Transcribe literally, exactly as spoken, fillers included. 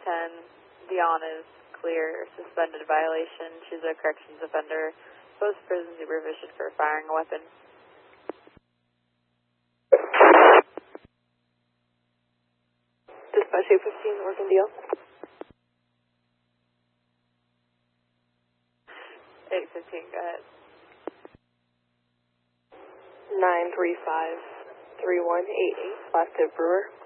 ten, Dion is clear, suspended violation. She's a corrections offender, post-prison supervision for firing a weapon. Dispatch eight fifteen, working deal. eight fifteen, go ahead. nine three five, three one eight eight, Last Brewer.